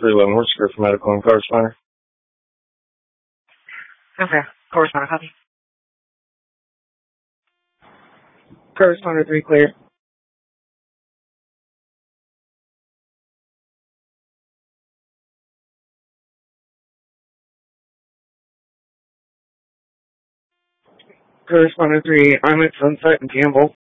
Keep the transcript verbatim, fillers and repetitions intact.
three eleven Worcester for medical and correspondent. Okay. Correspondent copy. Correspondent three clear. Correspondent three, I'm at Sunset and Campbell.